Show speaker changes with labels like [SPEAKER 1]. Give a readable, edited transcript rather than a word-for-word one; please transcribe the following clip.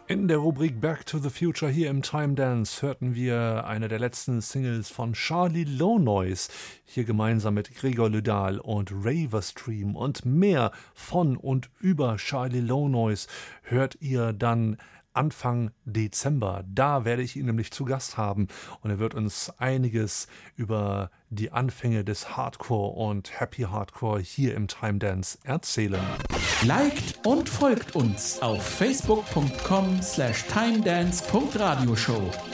[SPEAKER 1] In der Rubrik Back to the Future hier im Time Dance hörten wir eine der letzten Singles von Charlie Low Noise, hier gemeinsam mit Gregor Lydal und Raverstream, und mehr von und über Charlie Low Noise hört ihr dann Anfang Dezember. Da werde ich ihn nämlich zu Gast haben und er wird uns einiges über die Anfänge des Hardcore und Happy Hardcore hier im Time Dance erzählen.
[SPEAKER 2] Liked und folgt uns auf facebook.com/timedance.radioshow.